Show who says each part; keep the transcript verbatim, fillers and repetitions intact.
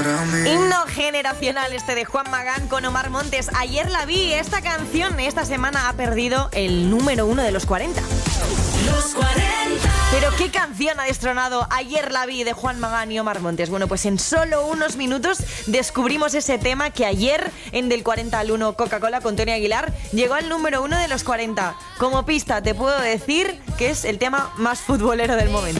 Speaker 1: para mí.
Speaker 2: Himno generacional este de Juan Magán con Omar Montes. Ayer la vi, esta canción esta semana ha perdido el número uno de los cuarenta.
Speaker 3: Los cuarenta.
Speaker 2: Pero ¿qué canción ha destronado Ayer la vi de Juan Magán y Omar Montes? Bueno, pues en solo unos minutos descubrimos ese tema que ayer en Del cuarenta al uno Coca-Cola con Tony Aguilar llegó al número uno de los cuarenta. Como pista te puedo decir que es el tema más futbolero del momento.